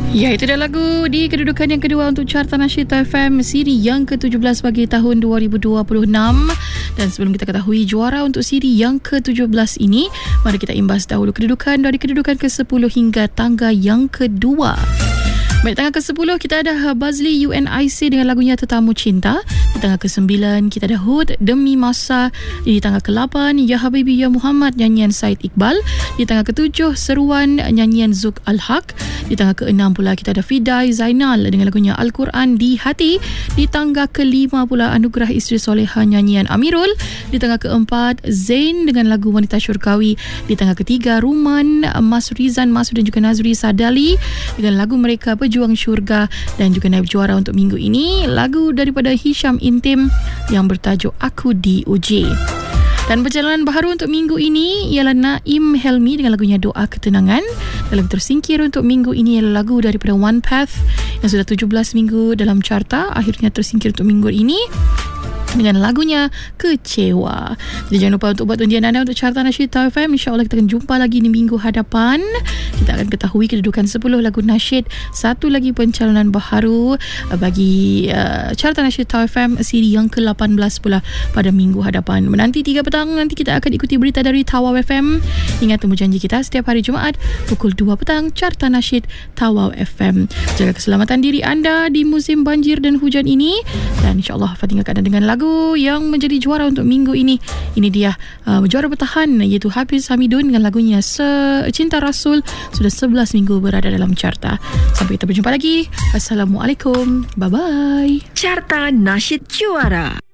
Ya, itu dah lagu di kedudukan yang kedua untuk Carta Nasyid FM siri yang ke-17 bagi tahun 2026. Dan sebelum kita ketahui juara untuk siri yang ke-17 ini, mari kita imbas dahulu kedudukan dari kedudukan ke-10 hingga tangga yang kedua. Baik, tangga ke-10 kita ada Bazli UNIC dengan lagunya Tetamu Cinta. Di tangga ke-9 kita ada Hood Demi Masa. Di tangga ke-8 Ya Habibi Ya Muhammad nyanyian Said Iqbal. Di tangga ke-7 Seruan nyanyian Zuk Al-Haq. Di tangga ke-6 pula kita ada Fidai Zainal dengan lagunya Al-Quran di Hati. Di tangga ke-5 pula Anugerah Isteri Soleha nyanyian Amirul. Di tangga ke-4 Zain dengan lagu Wanita Syurgawi. Di tangga ke-3 Ruman, Mas Rizan Masud dan juga Nazri Sadali dengan lagu mereka Pejuang Syurga. Dan juga naib juara untuk minggu ini lagu daripada Hisham Intim yang bertajuk Aku Diuji. Dan perjalanan baharu untuk minggu ini ialah Naim Helmi dengan lagunya Doa Ketenangan. Dan lagu tersingkir untuk minggu ini ialah lagu daripada One Path yang sudah 17 minggu dalam carta, akhirnya tersingkir untuk minggu ini dengan lagunya Kecewa. Jadi jangan lupa untuk buat undian anda untuk Carta Nasyid FM. InsyaAllah kita akan jumpa lagi di minggu hadapan. Kita akan ketahui kedudukan 10 lagu nasyid, satu lagi pencalonan baharu bagi Carta Nasyid FM siri yang ke-18 pula pada minggu hadapan. Menanti 3 petang nanti kita akan ikuti berita dari Tawau FM. Ingat temu janji kita setiap hari Jumaat pukul 2 petang Carta Nasyid Tawau FM. Jaga keselamatan diri anda di musim banjir dan hujan ini. Dan insyaAllah Fah tinggalkan anda dengan lagu yang menjadi juara untuk minggu ini. Ini dia juara bertahan iaitu Hafiz Hamidun dengan lagunya Cinta Rasul, sudah 11 minggu berada dalam carta. Sampai kita berjumpa lagi. Assalamualaikum. Bye bye. Carta Nasyid Juara.